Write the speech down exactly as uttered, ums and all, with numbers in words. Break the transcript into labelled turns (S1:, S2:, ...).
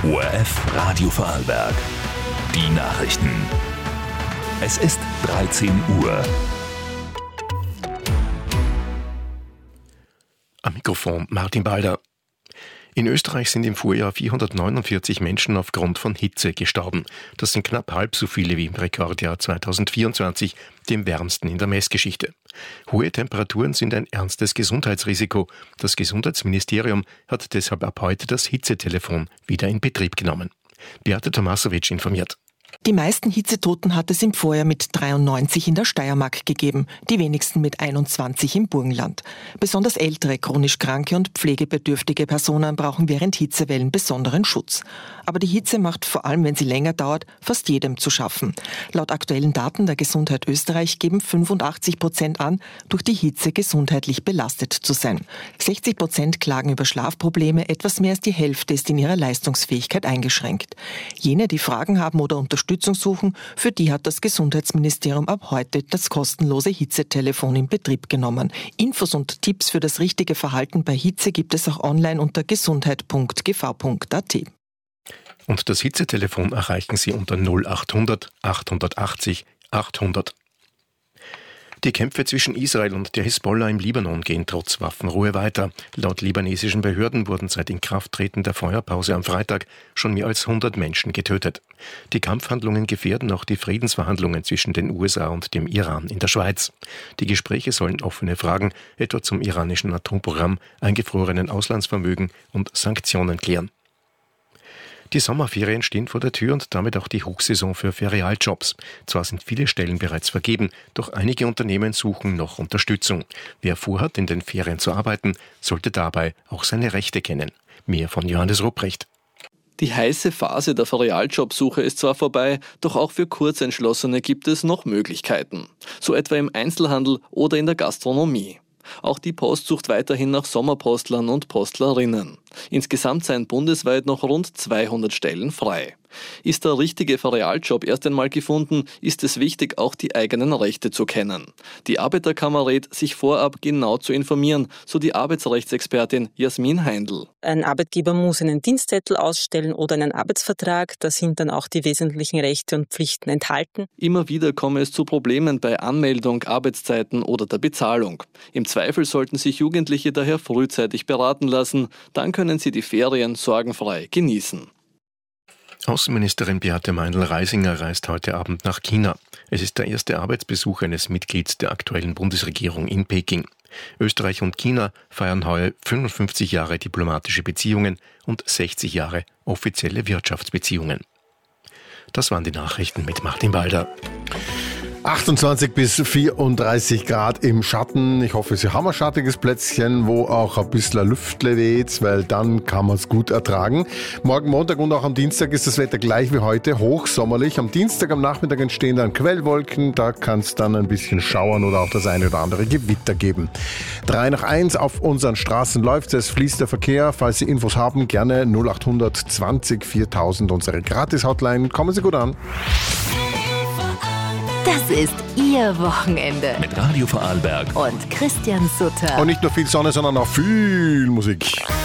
S1: O R F Radio Vorarlberg. Die Nachrichten. Es ist dreizehn Uhr.
S2: Am Mikrofon Martin Balder. In Österreich sind im Vorjahr vierhundertneunundvierzig Menschen aufgrund von Hitze gestorben. Das sind knapp halb so viele wie im Rekordjahr zweitausendvierundzwanzig, dem wärmsten in der Messgeschichte. Hohe Temperaturen sind ein ernstes Gesundheitsrisiko. Das Gesundheitsministerium hat deshalb ab heute das Hitzetelefon wieder in Betrieb genommen. Beate Tomasowitsch informiert.
S3: Die meisten Hitzetoten hat es im Vorjahr mit dreiundneunzig in der Steiermark gegeben, die wenigsten mit einundzwanzig im Burgenland. Besonders ältere, chronisch kranke und pflegebedürftige Personen brauchen während Hitzewellen besonderen Schutz. Aber die Hitze macht, vor allem wenn sie länger dauert, fast jedem zu schaffen. Laut aktuellen Daten der Gesundheit Österreich geben fünfundachtzig Prozent an, durch die Hitze gesundheitlich belastet zu sein. sechzig Prozent klagen über Schlafprobleme, etwas mehr als die Hälfte ist in ihrer Leistungsfähigkeit eingeschränkt. Jene, die Fragen haben oder Unterstützung suchen, für die hat das Gesundheitsministerium ab heute das kostenlose Hitzetelefon in Betrieb genommen. Infos und Tipps für das richtige Verhalten bei Hitze gibt es auch online unter gesundheit punkt g v punkt a t.
S2: Und das Hitzetelefon erreichen Sie unter null achthundert achthundertachtzig achthundert. Die Kämpfe zwischen Israel und der Hisbollah im Libanon gehen trotz Waffenruhe weiter. Laut libanesischen Behörden wurden seit Inkrafttreten der Feuerpause am Freitag schon mehr als hundert Menschen getötet. Die Kampfhandlungen gefährden auch die Friedensverhandlungen zwischen den U S A und dem Iran in der Schweiz. Die Gespräche sollen offene Fragen, etwa zum iranischen Atomprogramm, eingefrorenen Auslandsvermögen und Sanktionen klären. Die Sommerferien stehen vor der Tür und damit auch die Hochsaison für Ferialjobs. Zwar sind viele Stellen bereits vergeben, doch einige Unternehmen suchen noch Unterstützung. Wer vorhat, in den Ferien zu arbeiten, sollte dabei auch seine Rechte kennen. Mehr von Johannes Rupprecht.
S4: Die heiße Phase der Ferialjobsuche ist zwar vorbei, doch auch für Kurzentschlossene gibt es noch Möglichkeiten. So etwa im Einzelhandel oder in der Gastronomie. Auch die Post sucht weiterhin nach Sommerpostlern und Postlerinnen. Insgesamt seien bundesweit noch rund zweihundert Stellen frei. Ist der richtige Ferialjob erst einmal gefunden, ist es wichtig, auch die eigenen Rechte zu kennen. Die Arbeiterkammer rät, sich vorab genau zu informieren, so die Arbeitsrechtsexpertin Jasmin Heindl.
S5: Ein Arbeitgeber muss einen Dienstzettel ausstellen oder einen Arbeitsvertrag, da sind dann auch die wesentlichen Rechte und Pflichten enthalten.
S4: Immer wieder komme es zu Problemen bei Anmeldung, Arbeitszeiten oder der Bezahlung. Im Zweifel sollten sich Jugendliche daher frühzeitig beraten lassen, dann können sie die Ferien sorgenfrei genießen.
S2: Außenministerin Beate Meindl-Reisinger reist heute Abend nach China. Es ist der erste Arbeitsbesuch eines Mitglieds der aktuellen Bundesregierung in Peking. Österreich und China feiern heuer fünfundfünfzig Jahre diplomatische Beziehungen und sechzig Jahre offizielle Wirtschaftsbeziehungen. Das waren die Nachrichten mit Martin Balder.
S6: achtundzwanzig bis vierunddreißig Grad im Schatten. Ich hoffe, Sie haben ein schattiges Plätzchen, wo auch ein bisschen Lüftle weht, weil dann kann man es gut ertragen. Morgen Montag und auch am Dienstag ist das Wetter gleich wie heute, hochsommerlich. Am Dienstag am Nachmittag entstehen dann Quellwolken, da kann es dann ein bisschen schauern oder auch das eine oder andere Gewitter geben. drei nach eins, auf unseren Straßen läuft es, fließt der Verkehr. Falls Sie Infos haben, gerne null achthundert zwanzig viertausend, unsere Gratis-Hotline. Kommen Sie gut an.
S7: Das ist Ihr Wochenende.
S1: Mit Radio Vorarlberg
S7: Und Christian Sutter.
S6: Und nicht nur viel Sonne, sondern auch viel Musik.